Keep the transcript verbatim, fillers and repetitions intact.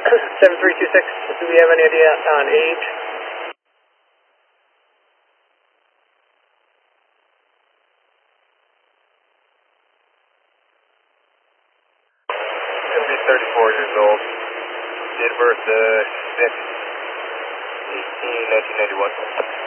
seven three two six, do we have any idea on age? Going to be thirty-four years old. Date of birth, uh, six eighteen nineteen ninety-one.